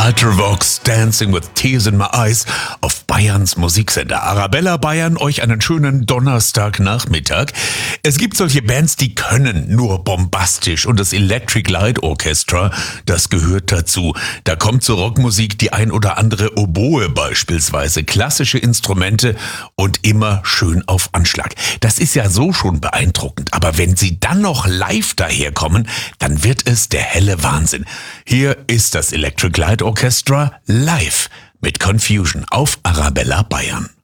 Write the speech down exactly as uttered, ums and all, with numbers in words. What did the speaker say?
Ultravox Dancing with Tears in My Eyes auf Bayerns Musiksender Arabella Bayern euch einen schönen Donnerstagnachmittag. Es gibt solche Bands, die können nur bombastisch und das Electric Light Orchestra, das gehört dazu. Da kommt zur Rockmusik die ein oder andere Oboe beispielsweise, klassische Instrumente und immer schön auf Anschlag. Das ist ja so schon beeindruckend, aber wenn sie dann noch live daherkommen, dann wird es der helle Wahnsinn. Hier ist das Electric Light Orchestra live mit Confusion auf Arabella Bayern.